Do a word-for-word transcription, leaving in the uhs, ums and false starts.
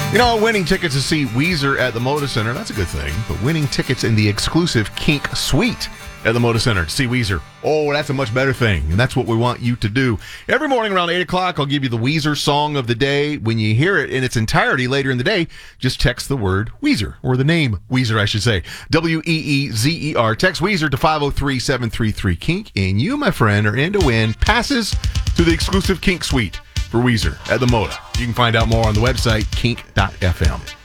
You know, winning tickets to see Weezer at the Moda Center, that's a good thing. But winning tickets in the exclusive Kink Suite at the Moda Center to see Weezer, oh, that's a much better thing. And that's what we want you to do. Every morning around eight o'clock, I'll give you the Weezer song of the day. When you hear it in its entirety later in the day, just text the word Weezer, or the name Weezer, I should say. W E E Z E R. Text Weezer to five oh three, seven three three, KINK, and you, my friend, are in to win passes to the exclusive Kink Suite for Weezer at the Moda. You can find out more on the website, kink dot f m.